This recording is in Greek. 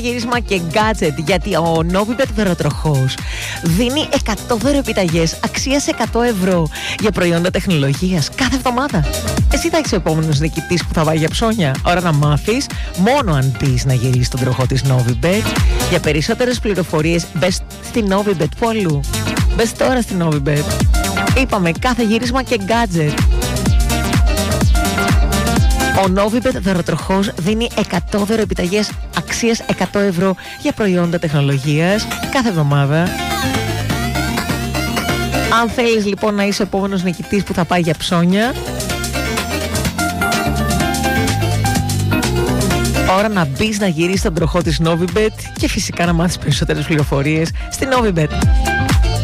Γύρισμα και gadget, γιατί ο Novibet δωροτροχός δίνει 100 δωρεοεπιταγές αξίας 100 ευρώ για προϊόντα τεχνολογίας κάθε εβδομάδα. Εσύ θα έχεις ο επόμενος νικητής που θα πάει για ψώνια. Ώρα να μάθεις μόνο αν πεις να γυρίσεις τον τροχό της Novibet. Για περισσότερες πληροφορίες μπες στη Novibet. Πού αλλού? Μπες τώρα στη Novibet. Είπαμε κάθε γύρισμα και gadget. Ο Novibet δωροτροχός δίνει 100 δωρεοεπιταγές αξίας 100 ευρώ για προϊόντα τεχνολογίας κάθε εβδομάδα. Αν θέλεις λοιπόν να είσαι ο επόμενος νικητής που θα πάει για ψώνια, ώρα να μπεις να γυρίσεις τον τροχό της Novibet και φυσικά να μάθεις περισσότερες πληροφορίες στη Novibet.